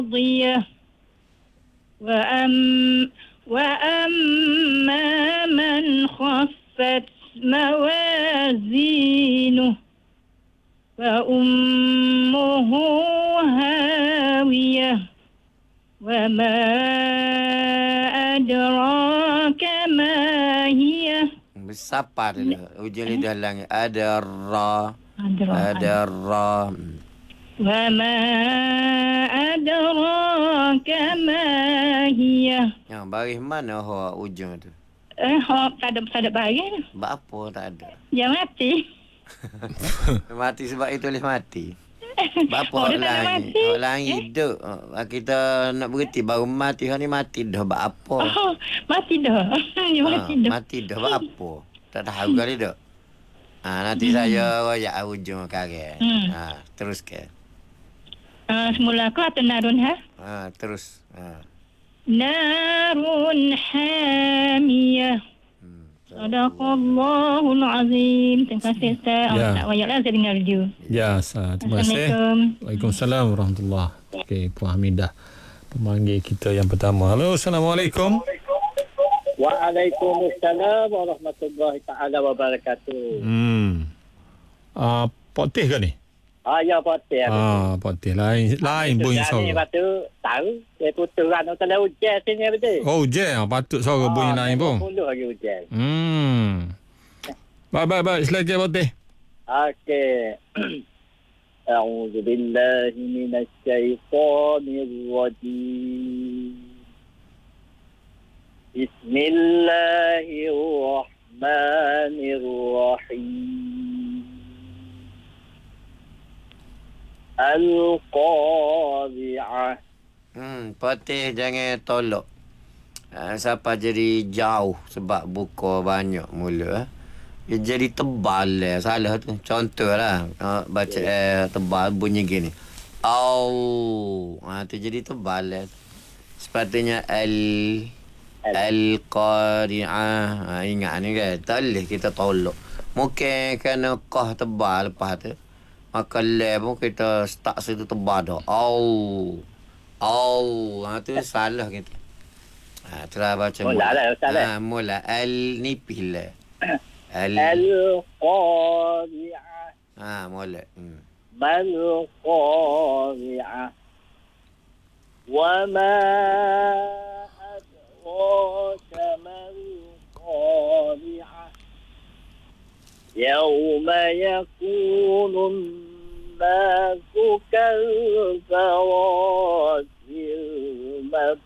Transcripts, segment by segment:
راضية وأم وأما من خفت موازينه فأمه هاوية وما أدراك ما هي Bersapa dulu. Ujung lidah langit. Ada ra. أدراك Ada ra. وما أدراك ما هي Baris mana ujung tu? tak ada baris. Sebab apa tak ada? Dia mati. Mati sebab itu boleh mati. Sebab apa Oh, hak dia tak nak lain? mati. Hak lain hidup. Kita nak berhenti baru mati. Hak ni mati dah. Sebab apa? Oh, mati dah. Dia mati dah. Mati dah. Sebab apa? Tak tahu kali tak? Nanti saya royak ujung karang. Teruskan. Semula kau atau narun Terus. Narun hamiyah. Sadaqallahul azim. Terima kasih Ustaz. Ya. Tak royak lah saya dengar je. Ya, terima kasih. Assalamualaikum. Waalaikumsalam warahmatullahi. Okey, Puan Hamidah pemanggil kita yang pertama. Halo, Assalamualaikum. Waalaikumsalam warahmatullahi taala wabarakatuh. Potih ke ni? Ya potih. Potih lain bunyi Ni suara. batu tahu saya puturan kalau hujan sini betul. Oh, hujan. Patut suara bunyi lain pun. Puluh lagi hujan. Baik. Silakan potih. Okey. A'udzu billahi minasy syaithanir rajim. Bismillahirrahmanirrahim. Al-Qari'ah. Potih jangan tolak. Siapa jadi jauh sebab buka banyak mula. Dia jadi tebal lah. Salah tu. Contoh lah. Baca tebal bunyi gini. Tu jadi tebal lah. Sepatutnya Al-Qari'ah. Ingat ni kan. Tak boleh kita tolak. Mungkin kerana kah tebal lepas tu. Maka pun kita start situ tebal dah. Tu salah kita. Telah baca Mula lah Ustaz. Mula al-nipil lah. Al-Qari'ah. Mula. Mal-Qari'ah. Wa ma adraka mal-Qari'ah. Yawma yakunun nasu kal-farasil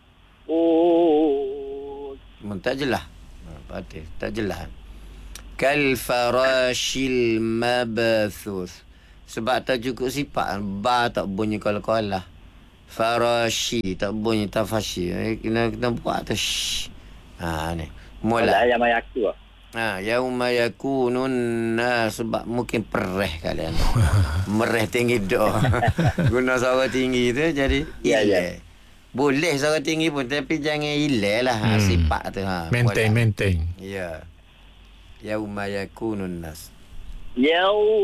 mabthus. Tak jelas. Tak jelas. Kal-farashil mabthus. Sebab tak cukup sifat. Ba tak bunyi kala-kala. Farashi tak bunyi tafashi. Kena buat tu. Ni. Mula. Ayam ayaku. Yauma yakunun nas. Sebab mungkin perih kalian. Mereh tinggi doh. Guna suara tinggi tu jadi Ya. Boleh suara tinggi pun tapi jangan hilang lah sifat tu. Maintain. Ya. Yauma yakunun nas.